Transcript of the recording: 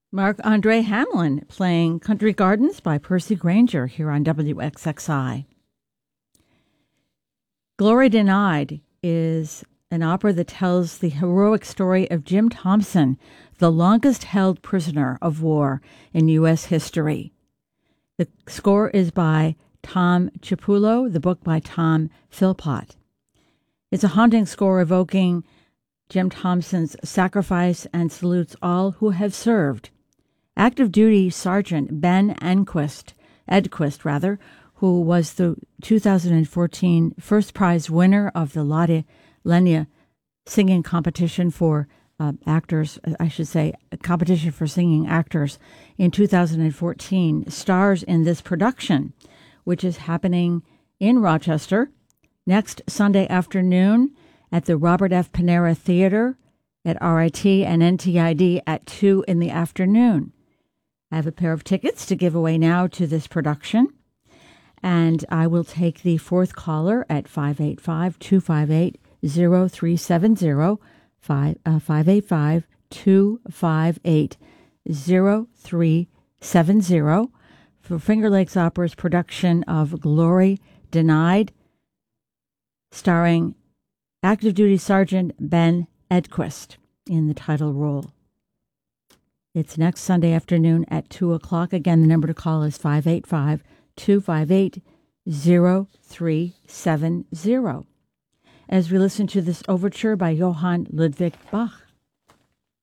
Marc-Andre Hamelin playing Country Gardens by Percy Grainger here on WXXI. Glory Denied is an opera that tells the heroic story of Jim Thompson, the longest-held prisoner of war in U.S. history. The score is by Tom Chiapullo, the book by Tom Philpott. It's a haunting score evoking Jim Thompson's sacrifice and salutes all who have served. Active duty Sergeant Ben Edquist, who was the 2014 first prize winner of the Lotte Lenya singing competition for actors, a competition for singing actors in 2014, stars in this production, which is happening in Rochester next Sunday afternoon at the Robert F. Panera Theater at RIT and NTID at 2 in the afternoon. I have a pair of tickets to give away now to this production, and I will take the fourth caller at 585-258-0370, 585-258-0370 for Finger Lakes Opera's production of Glory Denied, starring active duty Sergeant Ben Edquist in the title role. It's next Sunday afternoon at 2 o'clock. Again, the number to call is 585-258-0370. As we listen to this overture by Johann Ludwig Bach.